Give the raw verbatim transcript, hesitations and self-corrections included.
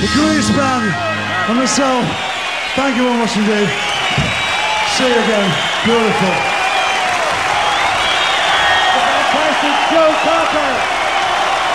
The Grease Band and myself, thank you very much indeed. See you again. Beautiful. The fantastic Joe Cocker.